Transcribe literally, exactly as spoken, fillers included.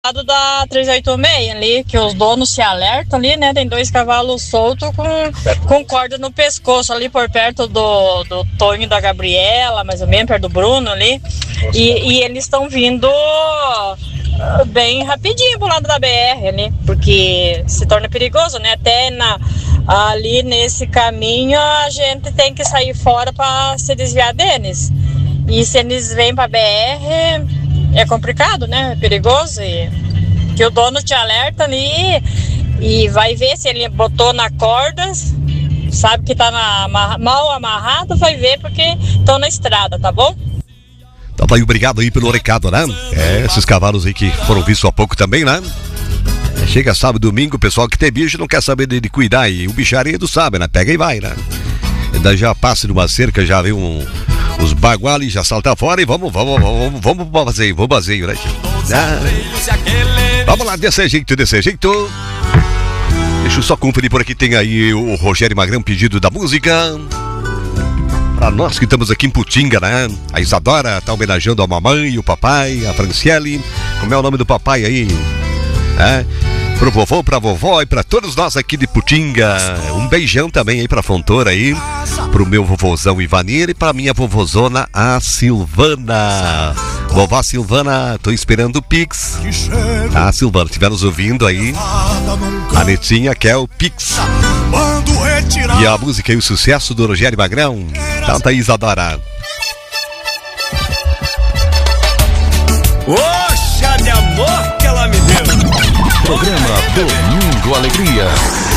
lado da trezentos e oitenta e seis ali, que os donos se alertam ali, né? Tem dois cavalos soltos com, com corda no pescoço ali por perto do, do Tonho da Gabriela, mais ou menos, perto do Bruno ali. E, e eles estão vindo bem rapidinho pro lado da B R ali, porque se torna perigoso, né? Até na, ali nesse caminho a gente tem que sair fora para se desviar deles. E se eles vêm pra B R... é complicado, né? É perigoso. E que o dono te alerta ali e vai ver se ele botou na corda, sabe que tá na, mal amarrado, vai ver porque estão na estrada, tá bom? Então tá aí, obrigado aí pelo recado, né? É, esses cavalos aí que foram vistos há pouco também, né? É, chega sábado e domingo, o pessoal que tem bicho não quer saber de, de cuidar, e o bicharedo sabe, né? Pega e vai, né? Ainda já passa numa cerca, já vê um... os baguales já saltam fora e vamos, vamos, vamos, vamos pro baseio, vamos pro baseio, né? Ah, vamos lá, desse jeito, desse jeito. Deixa eu só conferir por aqui, tem aí o Rogério Magrão, pedido da música. Pra nós que estamos aqui em Putinga, né? A Isadora tá homenageando a mamãe e o papai, a Franciele. Como é o nome do papai aí? É? Pro vovô, pra vovó e pra todos nós aqui de Putinga. Um beijão também aí pra Fontoura aí, pro meu vovôzão Ivanir e pra minha vovozona, a Silvana. Vovó Silvana, tô esperando o Pix. Ah, Silvana, estiver nos ouvindo aí, a Netinha quer o Pix. E a música e o sucesso do Rogério Magrão. Então tá aí, Isadora. Oxa de amor que ela me deu. Programa Domingo Alegria.